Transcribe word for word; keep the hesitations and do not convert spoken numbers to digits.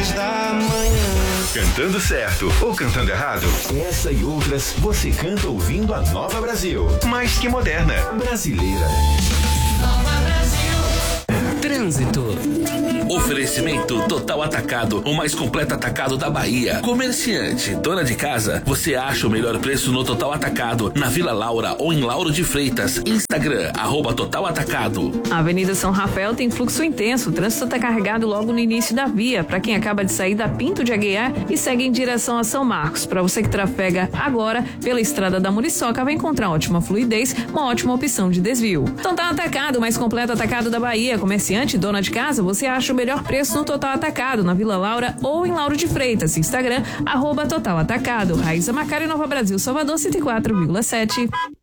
Da manhã. Cantando certo ou cantando errado? Essa e outras você canta ouvindo a Nova Brasil. Mais que moderna, brasileira. Nova Brasil. Trânsito. Oferecimento Total Atacado, o mais completo atacado da Bahia. Comerciante, dona de casa, você acha o melhor preço no Total Atacado, na Vila Laura ou em Lauro de Freitas. Instagram, arroba Total Atacado. A Avenida São Rafael tem fluxo intenso, o trânsito está carregado logo no início da via, para quem acaba de sair da Pinto de Aguiar e segue em direção a São Marcos. Para você que trafega agora pela estrada da Muriçoca, vai encontrar ótima fluidez, uma ótima opção de desvio. Total Atacado, o mais completo atacado da Bahia. Comerciante, dona de casa, você acha o melhor preço no Total Atacado, na Vila Laura ou em Lauro de Freitas. Instagram, arroba Total Atacado. Raíza Macário, Nova Brasil, Salvador, cento e quatro vírgula sete.